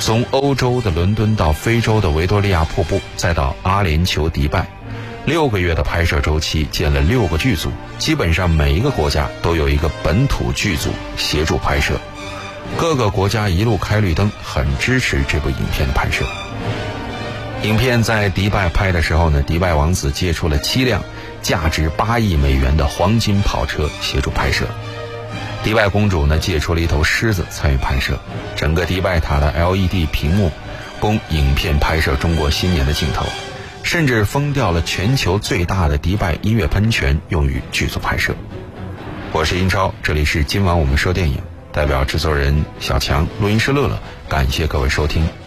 从欧洲的伦敦到非洲的维多利亚瀑布，再到阿联酋迪拜，6个月的拍摄周期，建了6个剧组，基本上每一个国家都有一个本土剧组协助拍摄。各个国家一路开绿灯，很支持这部影片的拍摄。影片在迪拜拍的时候呢，迪拜王子借出了7辆价值8亿美元的黄金跑车协助拍摄。迪拜公主呢借出了一头狮子参与拍摄。整个迪拜塔的 LED 屏幕供影片拍摄中国新年的镜头，甚至封掉了全球最大的迪拜音乐喷泉用于剧组拍摄。我是英超，这里是今晚我们说电影，代表制作人小强，录音师乐乐，感谢各位收听